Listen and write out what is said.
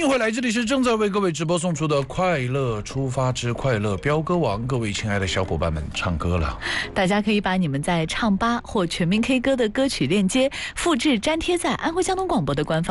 迎回来，这里是正在为各位直播送出的快乐出发之快乐飙歌王，各位亲爱的小伙伴们，唱歌了。 大家可以把你们在唱吧或全民 K 歌的歌曲链接复制粘贴在安徽交通广播的官方